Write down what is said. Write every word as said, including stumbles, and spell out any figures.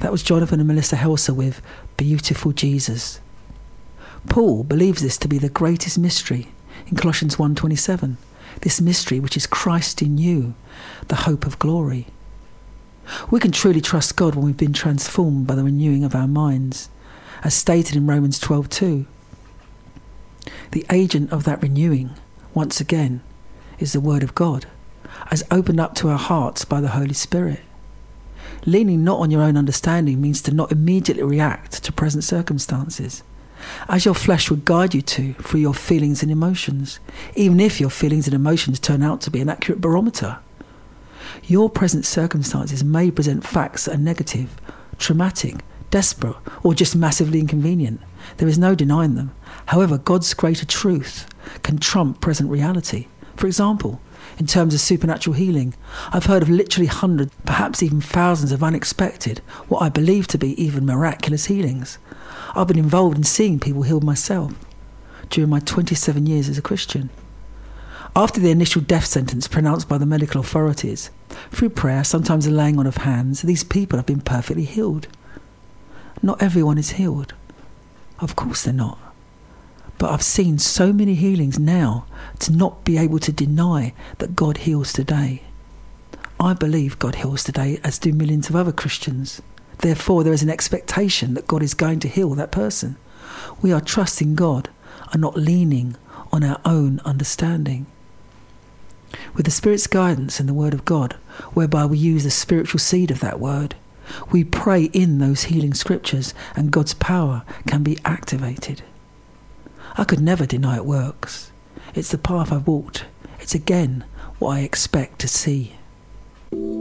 That was Jonathan and Melissa Helser with Beautiful Jesus. Paul believes this to be the greatest mystery in Colossians one twenty-seven, this mystery which is Christ in you, the hope of glory. We can truly trust God when we've been transformed by the renewing of our minds, as stated in Romans twelve two. The agent of that renewing, once again, is the Word of God, as opened up to our hearts by the Holy Spirit. Leaning not on your own understanding means to not immediately react to present circumstances, as your flesh would guide you to through your feelings and emotions, even if your feelings and emotions turn out to be an accurate barometer. Your present circumstances may present facts that are negative, traumatic, desperate, or just massively inconvenient. There is no denying them. However, God's greater truth can trump present reality. For example, in terms of supernatural healing, I've heard of literally hundreds, perhaps even thousands of unexpected, what I believe to be even miraculous healings. I've been involved in seeing people healed myself during my twenty-seven years as a Christian. After the initial death sentence pronounced by the medical authorities, through prayer, sometimes the laying on of hands, these people have been perfectly healed. Not everyone is healed. Of course they're not. But I've seen so many healings now to not be able to deny that God heals today. I believe God heals today, as do millions of other Christians. Therefore, there is an expectation that God is going to heal that person. We are trusting God and not leaning on our own understanding. With the Spirit's guidance and the Word of God, whereby we use the spiritual seed of that Word, we pray in those healing scriptures and God's power can be activated. I could never deny it works. It's the path I've walked. It's again what I expect to see.